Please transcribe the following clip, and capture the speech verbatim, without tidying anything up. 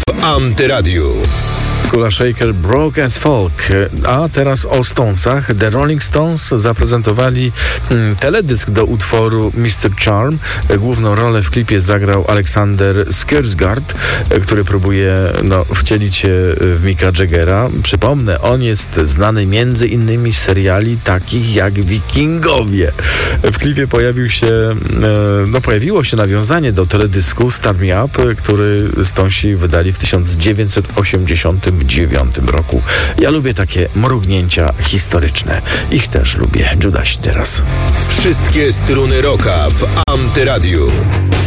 w Antyradiu. Kula Shaker Broke as Folk. A teraz o Stonesach. The Rolling Stones zaprezentowali mm, teledysk do utworu mister Charm. Główną rolę w klipie zagrał Alexander Skarsgård, który próbuje no, wcielić się w Micka Jaggera. Przypomnę, on jest znany między innymi z seriali takich jak Wikingowie. W klipie pojawił się, no, pojawiło się nawiązanie do teledysku Start Me Up, który Stonesi wydali w tysiąc dziewięćset osiemdziesiątym dziewiątym roku. Ja lubię takie mrugnięcia historyczne. Ich też lubię. Judaś teraz. Wszystkie struny rocka w Antyradiu.